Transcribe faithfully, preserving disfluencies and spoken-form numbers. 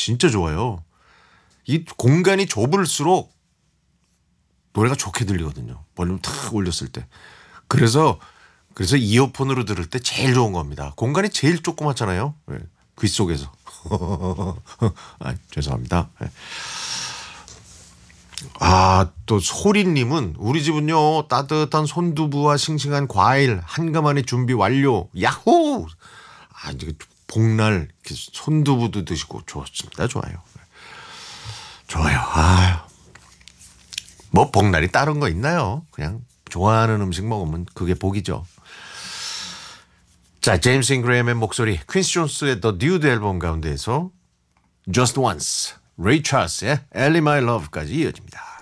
진짜 좋아요. 이 공간이 좁을수록 노래가 좋게 들리거든요. 볼륨 탁 올렸을 때. 그래서 그래서 이어폰으로 들을 때 제일 좋은 겁니다. 공간이 제일 조그맣잖아요. 네. 귀 속에서. 아, 죄송합니다. 네. 아, 또 소리님은 우리 집은요 따뜻한 손두부와 싱싱한 과일 한가만에 준비 완료. 야호! 아, 이제 복날 손두부도 드시고 좋습니다. 좋아요. 좋아요. 아, 뭐 복날이 다른 거 있나요? 그냥 좋아하는 음식 먹으면 그게 복이죠. 자, 제임스 잉그레임의 목소리, 퀸시 존스의 The Dude 앨범 가운데에서 Just Once, 레이 찰스의 Ellie My Love까지 이어집니다.